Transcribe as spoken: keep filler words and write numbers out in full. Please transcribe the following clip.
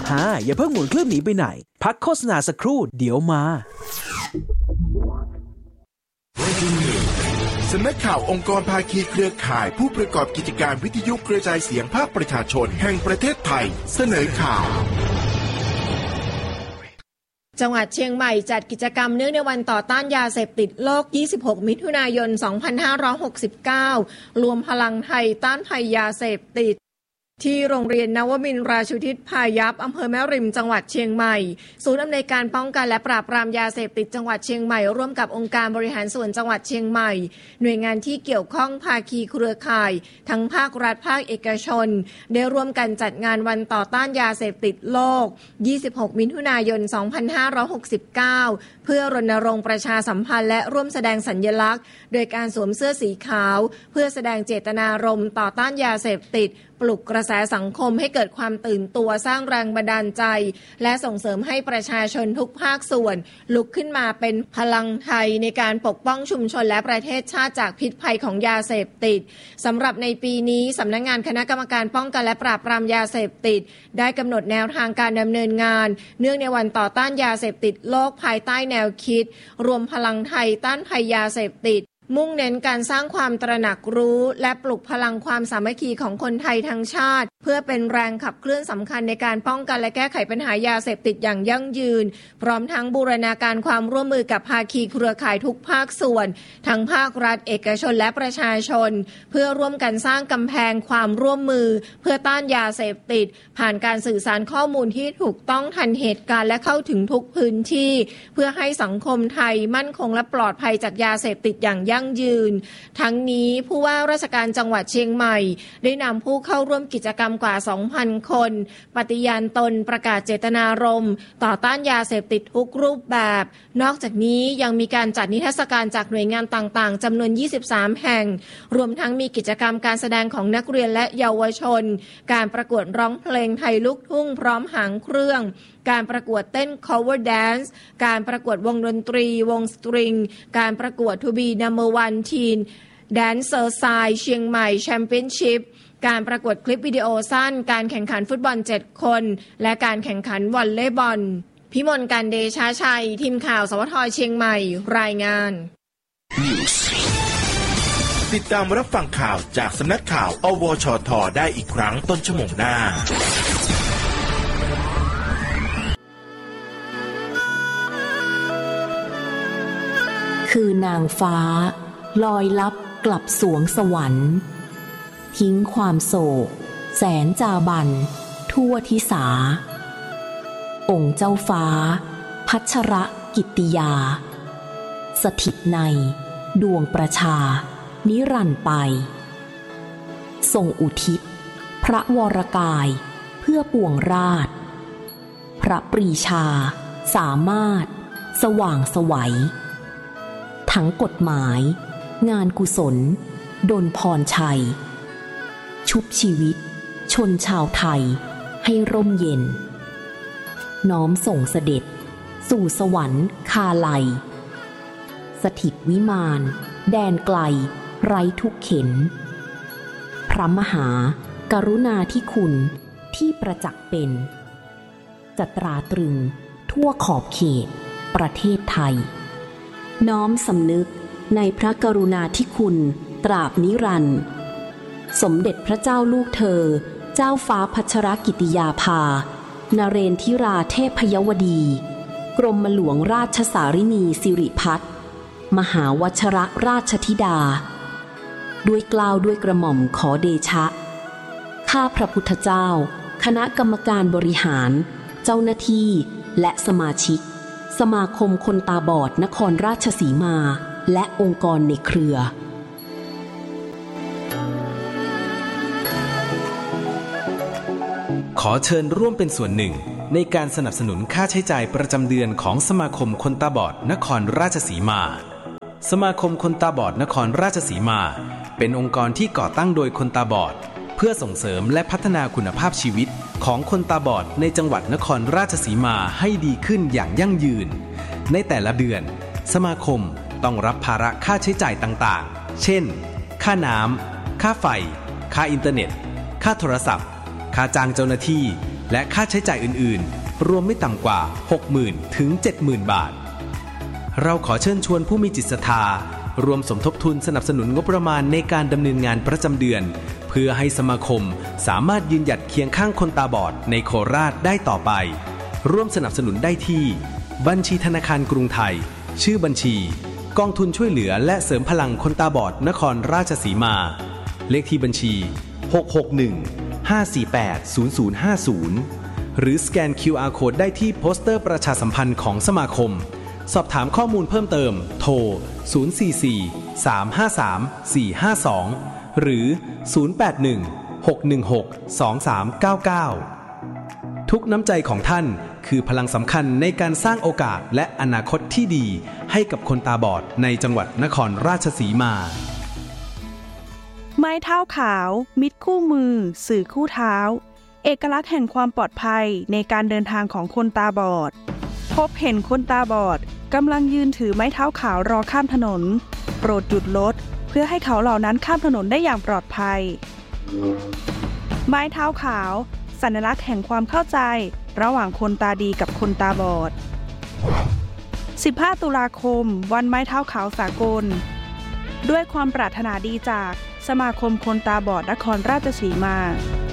ฮ่าอย่าเพิ่งหมุนเครื่องหนีไปไหนพักโฆษณาสักครู่เดี๋ยวมาสำนักข่าวองค์กรภาคีเครือข่ายผู้ประกอบกิจการวิทยุกระจายเสียงภาคประชาชนแห่งประเทศไทยเสนอข่าวจังหวัดเชียงใหม่จัดกิจกรรมเนื่องในวันต่อต้านยาเสพติดโลกยี่สิบหกมิถุนายนสองพันห้าร้อยหกสิบเก้ารวมพลังไทยต้านภัยยาเสพติดที่โรงเรียนนวมินทราชุทิศพายัพอำเภอแม่ริมจังหวัดเชียงใหม่ศูนย์อำนวยการป้องกันและปราบปรามยาเสพติดจังหวัดเชียงใหม่ร่วมกับองค์การบริหารส่วนจังหวัดเชียงใหม่หน่วยงานที่เกี่ยวข้องภาคีเครือข่ายทั้งภาครัฐภาคเอกชนได้ร่วมกันจัดงานวันต่อต้านยาเสพติดโลกยี่สิบหกมิถุนายนสองพันห้าร้อยหกสิบเก้าเพื่อรณรงค์ประชาสัมพันธ์และร่วมแสดงสัญลักษณ์โดยการสวมเสื้อสีขาวเพื่อแสดงเจตนารมณ์ต่อต้านยาเสพติดปลุกกระแสสังคมให้เกิดความตื่นตัวสร้างแรงบันดาลใจและส่งเสริมให้ประชาชนทุกภาคส่วนลุกขึ้นมาเป็นพลังไทยในการปกป้องชุมชนและประเทศชาติจากพิษภัยของยาเสพติดสำหรับในปีนี้สำนักงานคณะกรรมการป้องกันและปราบปรามยาเสพติดได้กำหนดแนวทางการดำเนินงานเนื่องในวันต่อต้านยาเสพติดโลกภายใต้แนวคิดรวมพลังไทยต้านภัยยาเสพติดมุ่งเน้นการสร้างความตระหนักรู้และปลุกพลังความสามัคคีของคนไทยทั้งชาติเพื่อเป็นแรงขับเคลื่อนสำคัญในการป้องกันและแก้ไขปัญหายาเสพติดอย่างยั่งยืนพร้อมทั้งบูรณาการความร่วมมือกับภาคีเครือข่ายทุกภาคส่วนทั้งภาครัฐเอกชนและประชาชนเพื่อร่วมกันสร้างกำแพงความร่วมมือเพื่อต้านยาเสพติดผ่านการสื่อสารข้อมูลที่ถูกต้องทันเหตุการณ์และเข้าถึงทุกพื้นที่เพื่อให้สังคมไทยมั่นคงและปลอดภัยจากยาเสพติดอย่างยั่งยืนทั้งนี้ผู้ว่าราชการจังหวัดเชียงใหม่ได้นำผู้เข้าร่วมกิจกรรมกว่า สองพัน คนปฏิญาณตนประกาศเจตนารมณ์ต่อต้านยาเสพติดทุกรูปแบบนอกจากนี้ยังมีการจัดนิทรรศการจากหน่วยงานต่างๆจำนวนยี่สิบสามแห่งรวมทั้งมีกิจกรรมการแสดงของนักเรียนและเยาวชนการประกวดร้องเพลงไทยลูกทุ่งพร้อมหางเครื่องการประกวดเต้น cover dance การประกวดวงดนตรีวงสตริงการประกวด To be number one teen dancer side เชียงใหม่ championship การประกวดคลิปวิดีโอสั้นการแข่งขันฟุตบอลเจ็ดคนและการแข่งขันวอลเลย์บอลพิมลการเดชาชัยทีมข่าวสวทเชียงใหม่รายงานติดตามรับฟังข่าวจากสำนักข่าวอวชทได้อีกครั้งต้นชั่วโมงหน้าคือนางฟ้าลอยลับกลับสวงสวรรค์ทิ้งความโศกแสนจาบันทั่วทิสาองค์เจ้าฟ้าพัชรกิตติยาสถิตในดวงประชานิรันดร์ไปทรงอุทิศพระวรกายเพื่อปวงราชพระปรีชาสามารถสว่างไสวทั้งกฎหมายงานกุศลดลพรชัยชุบชีวิตชนชาวไทยให้ร่มเย็นน้อมส่งเสด็จสู่สวรรค์คาไลสถิตวิมานแดนไกลไร้ทุกเข็ญพระมหากรุณาธิคุณที่ประจักษ์เป็นจะตราตรึงทั่วขอบเขตประเทศไทยน้อมสำนึกในพระกรุณาธิคุณตราบนิรันดร์สมเด็จพระเจ้าลูกเธอเจ้าฟ้าพัชรกิติยาภานเรนทิราเทพยวดีกรมหลวงราชสารินีสิริพัฒน์มหาวชรราชธิดาด้วยเกล้าด้วยกระหม่อมขอเดชะข้าพระพุทธเจ้าคณะกรรมการบริหารเจ้าหน้าที่และสมาชิกสมาคมคนตาบอดนครราชสีมาและองค์กรในเครือขอเชิญร่วมเป็นส่วนหนึ่งในการสนับสนุนค่าใช้จ่ายประจำเดือนของสมาคมคนตาบอดนครราชสีมาสมาคมคนตาบอดนครราชสีมาเป็นองค์กรที่ก่อตั้งโดยคนตาบอดเพื่อส่งเสริมและพัฒนาคุณภาพชีวิตของคนตาบอดในจังหวัดนครราชสีมาให้ดีขึ้นอย่างยั่งยืนในแต่ละเดือนสมาคมต้องรับภาระค่าใช้จ่ายต่างๆเช่นค่าน้ำค่าไฟค่าอินเทอร์เน็ตค่าโทรศัพท์ค่าจ้างเจ้าหน้าที่และค่าใช้จ่ายอื่นๆรวมไม่ต่ำกว่า หกหมื่น ถึง เจ็ดหมื่น บาทเราขอเชิญชวนผู้มีจิตศรัทธารวมสมทบทุนสนับสนุนงบประมาณในการดำเนินงานประจำเดือนเพื่อให้สมาคมสามารถยืนหยัดเคียงข้างคนตาบอดในโคราชได้ต่อไปร่วมสนับสนุนได้ที่บัญชีธนาคารกรุงไทยชื่อบัญชีกองทุนช่วยเหลือและเสริมพลังคนตาบอดนครราชสีมาเลขที่บัญชีหก หก หนึ่ง ห้า สี่ แปด ศูนย์ ศูนย์ ห้า ศูนย์หรือสแกน คิว อาร์ Code ได้ที่โปสเตอร์ประชาสัมพันธ์ของสมาคมสอบถามข้อมูลเพิ่มเติมโทรศูนย์ สี่ สี่ สาม ห้า สาม สี่ ห้า สองหรือศูนย์ แปด หนึ่ง หก หนึ่ง หก สอง สาม เก้า เก้าทุกน้ำใจของท่านคือพลังสำคัญในการสร้างโอกาสและอนาคตที่ดีให้กับคนตาบอดในจังหวัดนครราชสีมาไม้เท้าขาวมิตรคู่มือสื่อคู่เท้าเอกลักษณ์แห่งความปลอดภัยในการเดินทางของคนตาบอดพบเห็นคนตาบอดกำลังยืนถือไม้เท้าขาวรอข้ามถนนโปรดหยุดรถเพื่อให้เขาเหล่านั้นข้ามถนนได้อย่างปลอดภัยไม้เท้าขาวสัญลักษณ์แห่งความเข้าใจระหว่างคนตาดีกับคนตาบอดสิบห้าตุลาคมวันไม้เท้าขาวสากลด้วยความปรารถนาดีจากสมาคมคนตาบอดนครราชสีมา